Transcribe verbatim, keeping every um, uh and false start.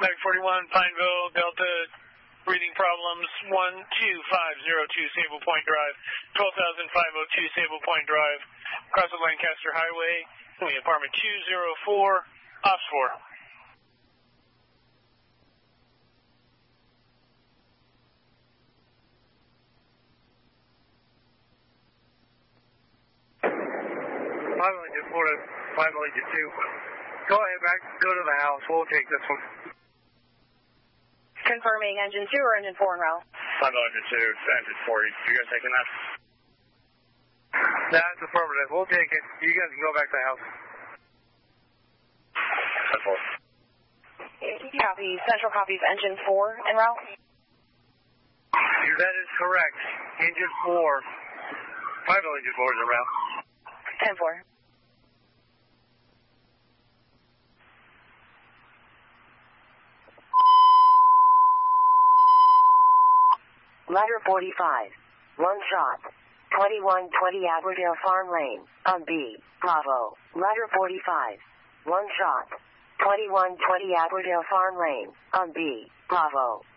Mac forty-one, Pineville, Delta, breathing problems, one two five zero two Sable Point Drive, twelve thousand five oh two Sable Point Drive, across the Lancaster Highway, apartment two oh four, ops four. five oh four to five oh two. Go ahead, back, go to the house. We'll take this one. Confirming engine two or engine four en route? five oh two, engine four. You guys taking that? That's affirmative. We'll take it. You guys can go back to the house. ten four. Copy. Central copies engine four en route? That is correct. Engine four. five oh engine four is en route. ten four. Letter forty-five. One shot. twenty-one twenty Aberdale Farm Lane, on B, Bravo. Letter forty-five. One shot. twenty-one twenty Aberdale Farm Lane, on B, Bravo.